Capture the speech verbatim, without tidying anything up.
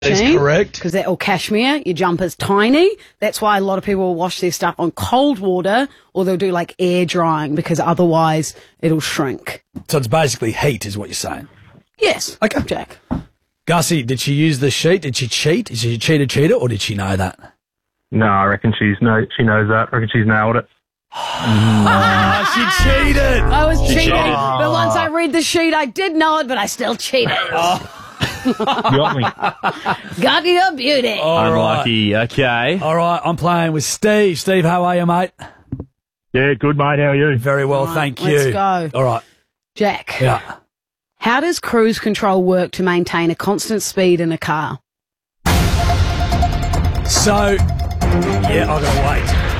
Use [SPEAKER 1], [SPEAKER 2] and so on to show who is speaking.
[SPEAKER 1] That is correct.
[SPEAKER 2] Because that, or cashmere, your jumper's tiny. That's why a lot of people will wash their stuff on cold water, or they'll do like air drying, because otherwise it'll shrink.
[SPEAKER 1] So it's basically heat is what you're saying?
[SPEAKER 2] Yes.
[SPEAKER 1] Okay.
[SPEAKER 2] Jack.
[SPEAKER 1] Gussie, did she use the sheet? Did she cheat? Did she cheat a cheater, or did she know that?
[SPEAKER 3] No, I reckon she's no, she knows that. I reckon she's nailed it.
[SPEAKER 1] Oh, she cheated.
[SPEAKER 2] I was
[SPEAKER 1] She
[SPEAKER 2] cheating,
[SPEAKER 1] cheated.
[SPEAKER 2] but once I read the sheet, I did know it, but I still cheated.
[SPEAKER 3] You got me.
[SPEAKER 2] Got you, beauty.
[SPEAKER 1] All right.
[SPEAKER 4] Unlucky. Okay.
[SPEAKER 1] All right, I'm playing with Steve. Steve, how are you, mate?
[SPEAKER 3] Yeah, good, mate. How are you?
[SPEAKER 1] Very well,
[SPEAKER 2] Right,
[SPEAKER 1] thank
[SPEAKER 2] let's
[SPEAKER 1] you.
[SPEAKER 2] go.
[SPEAKER 1] All right.
[SPEAKER 2] Jack,
[SPEAKER 1] Yeah.
[SPEAKER 2] how does cruise control work to maintain a constant speed in a car?
[SPEAKER 1] So, yeah, I've got to wait.